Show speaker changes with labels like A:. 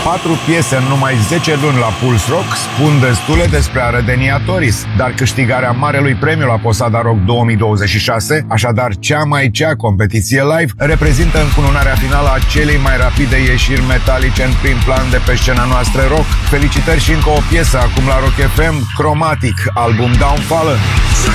A: 4 piese în numai 10 luni la Pulse Rock spun destule despre arădenia Toris, dar câștigarea marelui premiu la Posada Rock 2026, așadar cea mai competiție live, reprezintă încununarea finală a celei mai rapide ieșiri metalice în prim plan de pe scena noastră rock. Felicitări și încă o piesă acum la Rock FM, Chromatic, album Downfallen.